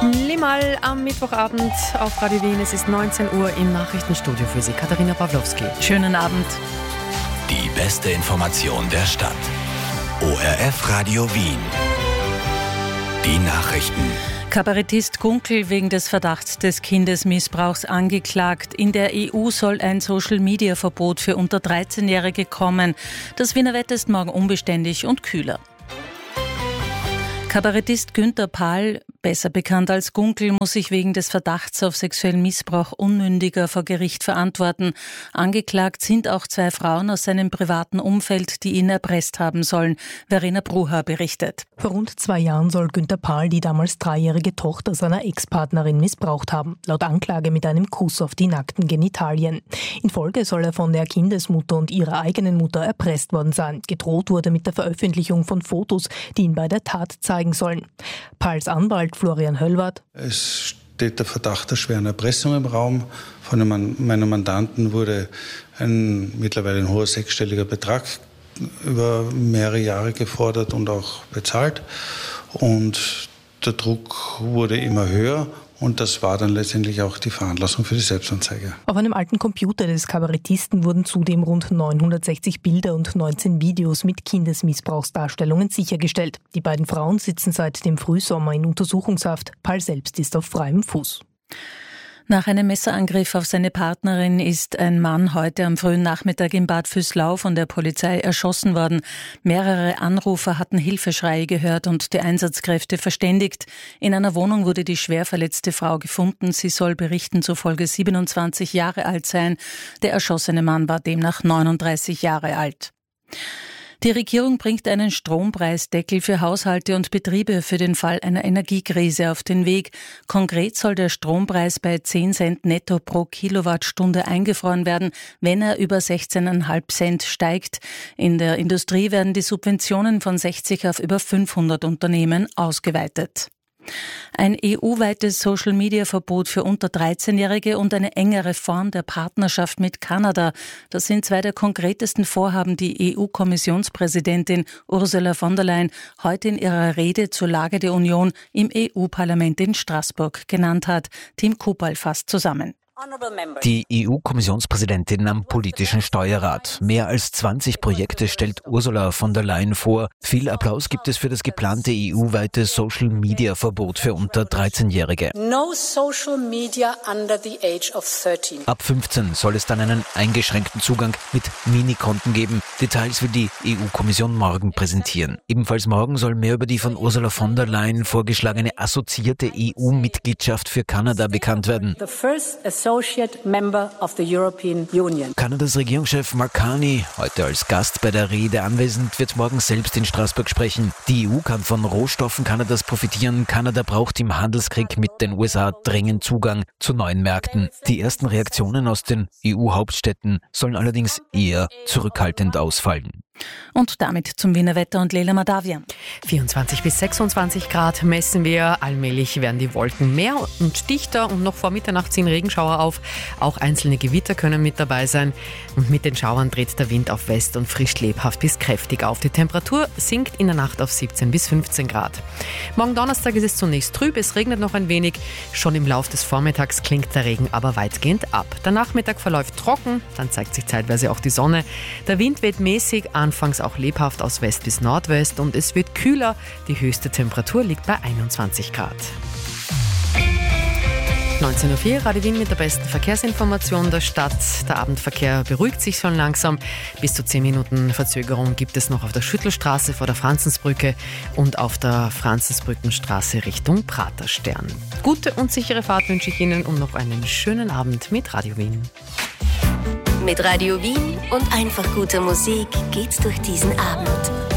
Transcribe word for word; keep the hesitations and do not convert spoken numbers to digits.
Limal am Mittwochabend auf Radio Wien. Es ist neunzehn Uhr im Nachrichtenstudio für Sie. Katharina Pawlowski. Schönen Abend. Die beste Information der Stadt. O R F Radio Wien. Die Nachrichten. Kabarettist Gunkel wegen des Verdachts des Kindesmissbrauchs angeklagt. In der E U soll ein Social-Media-Verbot für unter dreizehnjährige kommen. Das Wiener Wetter ist morgen unbeständig und kühler. Kabarettist Günther Pahl, besser bekannt als Gunkel, muss sich wegen des Verdachts auf sexuellen Missbrauch Unmündiger vor Gericht verantworten. Angeklagt sind auch zwei Frauen aus seinem privaten Umfeld, die ihn erpresst haben sollen. Verena Brucher berichtet. Vor rund zwei Jahren soll Günther Pahl die damals dreijährige Tochter seiner Ex-Partnerin missbraucht haben, laut Anklage mit einem Kuss auf die nackten Genitalien. In Folge soll er von der Kindesmutter und ihrer eigenen Mutter erpresst worden sein. Gedroht wurde mit der Veröffentlichung von Fotos, die ihn bei der Tat zeigen sollen. Pahls Anwalt Florian Höllwarth. Es steht der Verdacht der schweren Erpressung im Raum. Von einem, meinem Mandanten wurde ein mittlerweile ein hoher sechsstelliger Betrag über mehrere Jahre gefordert und auch bezahlt. Und der Druck wurde immer höher. Und das war dann letztendlich auch die Veranlassung für die Selbstanzeige. Auf einem alten Computer des Kabarettisten wurden zudem rund neunhundertsechzig Bilder und neunzehn Videos mit Kindesmissbrauchsdarstellungen sichergestellt. Die beiden Frauen sitzen seit dem Frühsommer in Untersuchungshaft. Pahl selbst ist auf freiem Fuß. Nach einem Messerangriff auf seine Partnerin ist ein Mann heute am frühen Nachmittag in Bad Vöslau von der Polizei erschossen worden. Mehrere Anrufer hatten Hilfeschreie gehört und die Einsatzkräfte verständigt. In einer Wohnung wurde die schwer verletzte Frau gefunden. Sie soll Berichten zufolge siebenundzwanzig Jahre alt sein. Der erschossene Mann war demnach neununddreißig Jahre alt. Die Regierung bringt einen Strompreisdeckel für Haushalte und Betriebe für den Fall einer Energiekrise auf den Weg. Konkret soll der Strompreis bei zehn Cent netto pro Kilowattstunde eingefroren werden, wenn er über sechzehn Komma fünf Cent steigt. In der Industrie werden die Subventionen von sechzig auf über fünfhundert Unternehmen ausgeweitet. Ein E U-weites Social-Media-Verbot für unter dreizehnjährige und eine engere Form der Partnerschaft mit Kanada. Das sind zwei der konkretesten Vorhaben, die E U-Kommissionspräsidentin Ursula von der Leyen heute in ihrer Rede zur Lage der Union im E U-Parlament in Straßburg genannt hat. Tim Kupal fasst zusammen. Die E U-Kommissionspräsidentin am politischen Steuerrat. Mehr als zwanzig Projekte stellt Ursula von der Leyen vor. Viel Applaus gibt es für das geplante E U-weite Social-Media-Verbot für unter dreizehnjährige. No social media under the age of thirteen. Ab fünfzehn soll es dann einen eingeschränkten Zugang mit Minikonten geben. Details will die E U-Kommission morgen präsentieren. Ebenfalls morgen soll mehr über die von Ursula von der Leyen vorgeschlagene assoziierte E U-Mitgliedschaft für Kanada bekannt werden. The first Associate Member of the European Union. Kanadas Regierungschef Mark Carney, heute als Gast bei der Rede anwesend, wird morgen selbst in Straßburg sprechen. Die E U kann von Rohstoffen Kanadas profitieren. Kanada braucht im Handelskrieg mit den U S A dringend Zugang zu neuen Märkten. Die ersten Reaktionen aus den E U-Hauptstädten sollen allerdings eher zurückhaltend ausfallen. Und damit zum Wiener Wetter und Leila Madavian. vierundzwanzig bis sechsundzwanzig Grad messen wir. Allmählich werden die Wolken mehr und dichter und noch vor Mitternacht ziehen Regenschauer auf. Auch einzelne Gewitter können mit dabei sein. Und mit den Schauern dreht der Wind auf West und frischt lebhaft bis kräftig auf. Die Temperatur sinkt in der Nacht auf siebzehn bis fünfzehn Grad. Morgen Donnerstag ist es zunächst trüb, es regnet noch ein wenig. Schon im Lauf des Vormittags klingt der Regen aber weitgehend ab. Der Nachmittag verläuft trocken, dann zeigt sich zeitweise auch die Sonne. Der Wind weht mäßig, anfangs auch lebhaft aus West bis Nordwest und es wird kühler. Die höchste Temperatur liegt bei einundzwanzig Grad. neunzehn Uhr vier, Radio Wien mit der besten Verkehrsinformation der Stadt. Der Abendverkehr beruhigt sich schon langsam. Bis zu zehn Minuten Verzögerung gibt es noch auf der Schüttelstraße vor der Franzensbrücke und auf der Franzensbrückenstraße Richtung Praterstern. Gute und sichere Fahrt wünsche ich Ihnen und noch einen schönen Abend mit Radio Wien. Mit Radio Wien und einfach guter Musik geht's durch diesen Abend.